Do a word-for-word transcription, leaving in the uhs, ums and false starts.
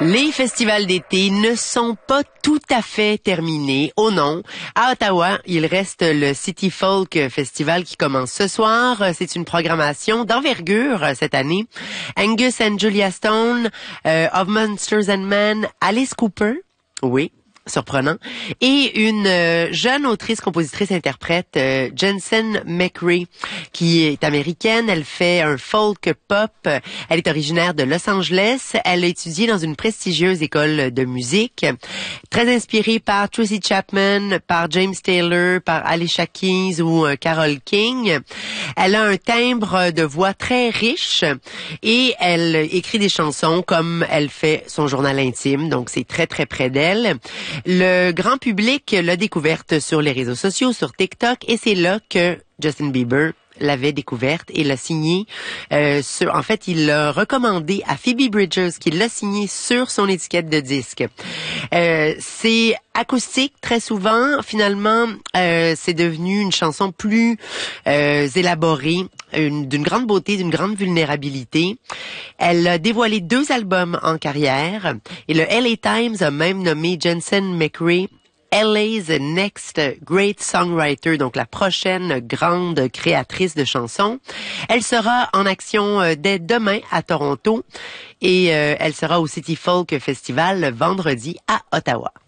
Les festivals d'été ne sont pas tout à fait terminés. Oh non. À Ottawa, il reste le City Folk Festival qui commence ce soir. C'est une programmation d'envergure cette année. Angus and Julia Stone, euh, Of Monsters and Men, Alice Cooper. Oui. Surprenant. Et une euh, jeune autrice, compositrice, interprète, euh, Jensen McCree, qui est américaine. Elle fait un folk pop. Elle est originaire de Los Angeles. Elle a étudié dans une prestigieuse école de musique. Très inspirée par Tracy Chapman, par James Taylor, par Alicia Keys ou euh, Carole King. Elle a un timbre de voix très riche et elle écrit des chansons comme elle fait son journal intime. Donc, c'est très, très près d'elle. Le grand public l'a découverte sur les réseaux sociaux, sur TikTok, et c'est là que Justin Bieber l'avait découverte et l'a signée. Euh, sur, en fait, il l'a recommandé à Phoebe Bridgers, qui l'a signée sur son étiquette de disque. Euh, c'est acoustique très souvent. Finalement, euh, c'est devenu une chanson plus euh, élaborée, une, d'une grande beauté, d'une grande vulnérabilité. Elle a dévoilé deux albums en carrière et le L A Times a même nommé Jensen McCree L A's Next Great Songwriter, donc la prochaine grande créatrice de chansons. Elle sera en action euh, dès demain à Toronto et euh, elle sera au City Folk Festival vendredi à Ottawa.